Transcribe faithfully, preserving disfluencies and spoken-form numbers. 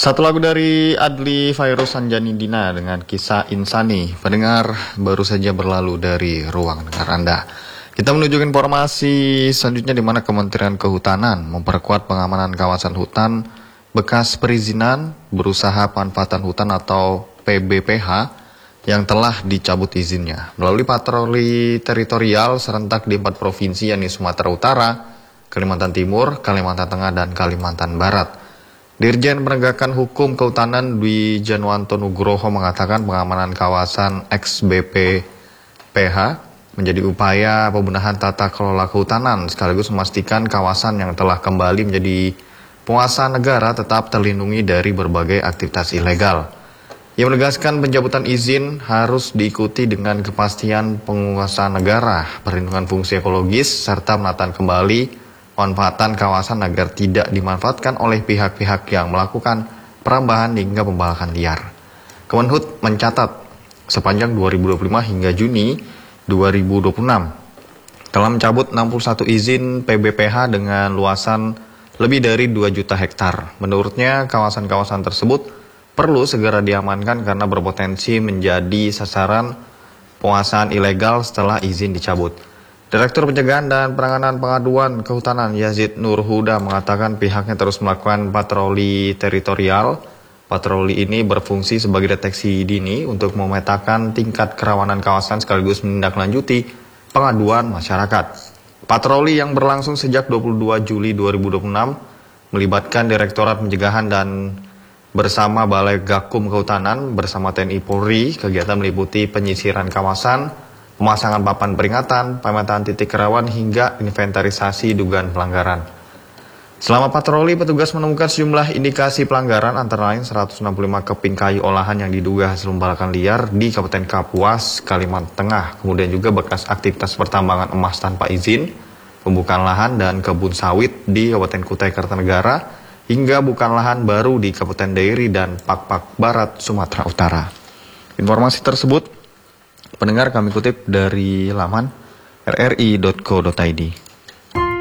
Satu lagu dari Adly Fairuz Anjani Dina dengan kisah Insani. Pendengar, baru saja berlalu dari ruang dengar Anda. Kita menuju informasi selanjutnya di mana Kementerian Kehutanan memperkuat pengamanan kawasan hutan bekas perizinan berusaha pemanfaatan hutan atau P B P H yang telah dicabut izinnya melalui patroli teritorial serentak di empat provinsi yakni Sumatera Utara, Kalimantan Timur, Kalimantan Tengah, dan Kalimantan Barat. Dirjen Penegakan Hukum Kehutanan Dwi Janwanto Nugroho mengatakan pengamanan kawasan ex B P P H menjadi upaya pembenahan tata kelola kehutanan sekaligus memastikan kawasan yang telah kembali menjadi penguasa negara tetap terlindungi dari berbagai aktivitas ilegal. Ia menegaskan pencabutan izin harus diikuti dengan kepastian penguasa negara, perlindungan fungsi ekologis, serta menataan kembali manfaatan kawasan agar tidak dimanfaatkan oleh pihak-pihak yang melakukan perambahan hingga pembalakan liar. Kemenhub mencatat sepanjang dua ribu dua puluh lima hingga Juni dua ribu dua puluh enam telah mencabut enam puluh satu izin P B P H dengan luasan lebih dari dua juta hektar. Menurutnya, kawasan-kawasan tersebut perlu segera diamankan karena berpotensi menjadi sasaran penguasaan ilegal setelah izin dicabut. Direktur Pencegahan dan Penanganan Pengaduan Kehutanan Yazid Nur Huda mengatakan pihaknya terus melakukan patroli teritorial. Patroli ini berfungsi sebagai deteksi dini untuk memetakan tingkat kerawanan kawasan sekaligus menindaklanjuti pengaduan masyarakat. Patroli yang berlangsung sejak dua puluh dua Juli dua ribu dua puluh enam melibatkan Direktorat Pencegahan dan bersama Balai Gakum Kehutanan bersama T N I Polri. Kegiatan meliputi penyisiran kawasan, pemasangan papan peringatan, pemetaan titik rawan hingga inventarisasi dugaan pelanggaran. Selama patroli, petugas menemukan sejumlah indikasi pelanggaran antara lain seratus enam puluh lima keping kayu olahan yang diduga hasil pembalakan liar di Kabupaten Kapuas, Kalimantan Tengah. Kemudian juga bekas aktivitas pertambangan emas tanpa izin, pembukaan lahan dan kebun sawit di Kabupaten Kutai Kartanegara, hingga bukan lahan baru di Kabupaten Dairi dan Pakpak Barat, Sumatera Utara. Informasi tersebut pendengar kami kutip dari laman r r i dot co dot i d.